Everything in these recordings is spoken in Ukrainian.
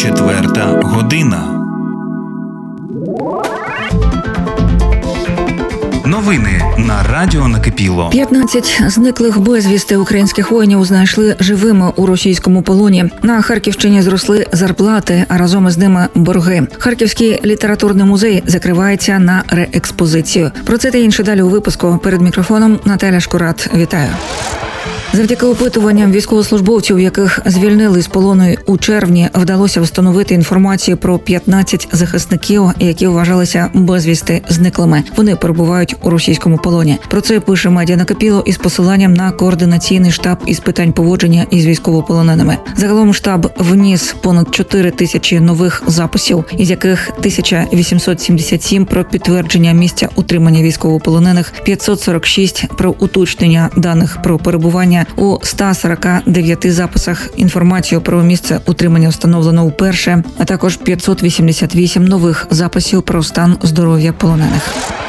4 година. Новини на Радіо Накипіло. 15 зниклих безвісти українських воїнів знайшли живими у російському полоні. На Харківщині зросли зарплати, а разом із ними борги. Харківський літературний музей закривається на реекспозицію. Про це та інше далі у випуску. Перед мікрофоном Наталя Шкурат. Вітаю. Завдяки опитуванням військовослужбовців, яких звільнили з полону у червні, вдалося встановити інформацію про 15 захисників, які вважалися безвісти зниклими. Вони перебувають у російському полоні. Про це пише медіа Накипіло із посиланням на координаційний штаб із питань поводження із військовополоненими. Загалом штаб вніс понад 4 тисячі нових записів, із яких 1877 про підтвердження місця утримання військовополонених, 546 про уточнення даних про перебування. У 149 записах інформацію про місце утримання встановлено вперше, а також 588 нових записів про стан здоров'я полонених.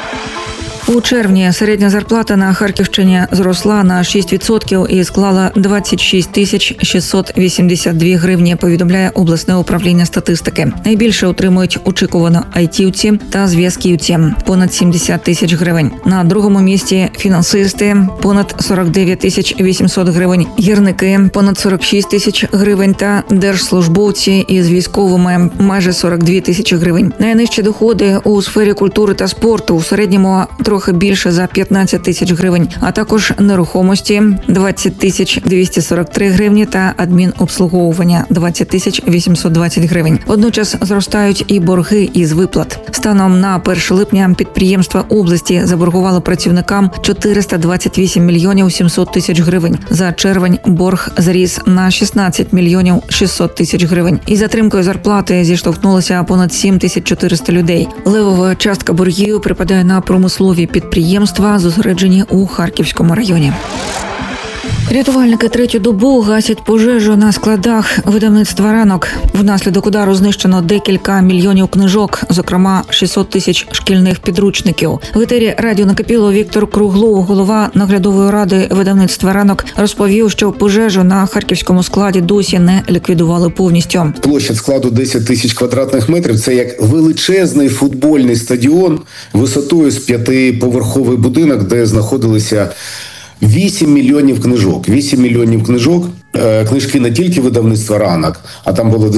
У червні середня зарплата на Харківщині зросла на 6% і склала 26 тисяч 682 гривні, повідомляє обласне управління статистики. Найбільше отримують очікувано айтівці та зв'язківці – понад 70 тисяч гривень. На другому місці фінансисти – понад 49 тисяч 800 гривень, гірники – понад 46 тисяч гривень та держслужбовці із військовими – майже 42 тисячі гривень. Найнижчі доходи у сфері культури та спорту в середньому трохи більше за 15 тисяч гривень, а також нерухомості – 20 тисяч 243 гривні та адмінобслуговування – 20 тисяч 820 гривень. Водночас зростають і борги із виплат. Станом на 1 липня підприємства області заборгували працівникам 428 мільйонів 700 тисяч гривень. За червень борг зріс на 16 мільйонів 600 тисяч гривень. Із затримкою зарплати зіштовхнулося понад 7400 людей. Левова частка боргів припадає на промислові підприємства, зосереджені у Харківському районі. Рятувальники третю добу гасять пожежу на складах видавництва «Ранок». Внаслідок удару знищено декілька мільйонів книжок, зокрема 600 тисяч шкільних підручників. В етері Радіо Накипіло Віктор Круглов, голова наглядової ради видавництва «Ранок», розповів, що пожежу на харківському складі досі не ліквідували повністю. Площа складу 10 тисяч квадратних метрів – це як величезний футбольний стадіон висотою з 5-поверховий будинок, де знаходилися 8 мільйонів книжок. 8 мільйонів книжок. Книжки не тільки видавництва «Ранок», а там була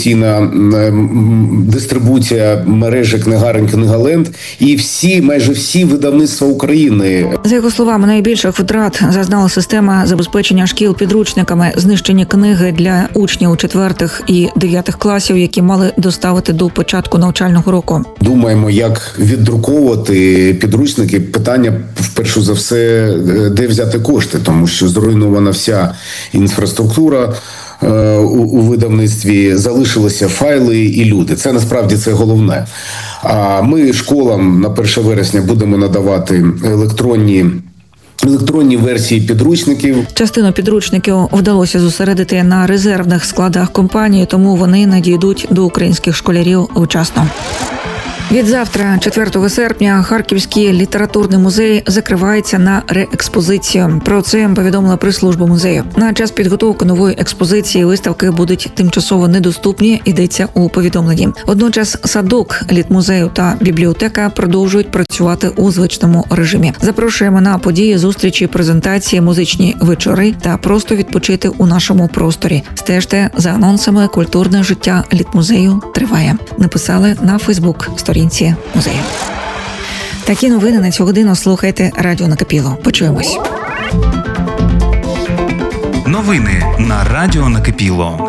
дистрибуція мережі книгарень «Книгаленд» і майже всі видавництва України. За його словами, найбільших втрат зазнала система забезпечення шкіл підручниками, знищені книги для учнів 4-х і 9-х класів, які мали доставити до початку навчального року. Думаємо, як віддруковувати підручники. Питання, вперше за все, де взяти кошти, тому що зруйнована вся інфраструктура у видавництві, залишилися файли і люди. Це насправді це головне. А ми школам на 1 вересня будемо надавати електронні версії підручників. Частину підручників вдалося зосередити на резервних складах компанії, тому вони надійдуть до українських школярів вчасно. Від завтра, 4 серпня, Харківський літературний музей закривається на реекспозицію. Про це повідомила прес-служба музею. На час підготовки нової експозиції виставки будуть тимчасово недоступні, йдеться у повідомленні. Водночас садок літмузею та бібліотека продовжують працювати у звичному режимі. Запрошуємо на події, зустрічі, презентації, музичні вечори та просто відпочити у нашому просторі. Стежте за анонсами, культурне життя літмузею триває. Написали на Фейсбук-сторінці музею. Такі новини на цю годину слухайте Радіо Накипіло. Почуємось. Новини на Радіо Накипіло.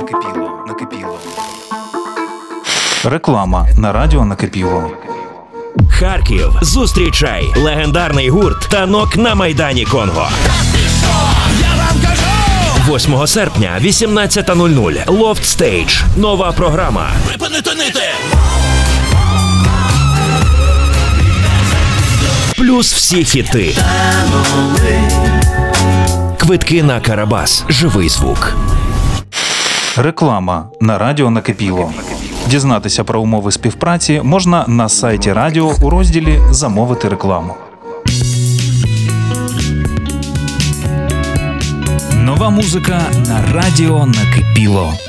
Реклама на Радіо Накипіло. Харків. Зустрічай легендарний гурт «Танок» на Майдані Конго. 8 серпня, 18:00. Loft Stage. Нова програма. Припинити нити! Плюс всі хіти. Квитки на Карабас. Живий звук. Реклама на Радіо Накипіло. Дізнатися про умови співпраці можна на сайті радіо у розділі «Замовити рекламу». Нова музика на Радіо Накипіло.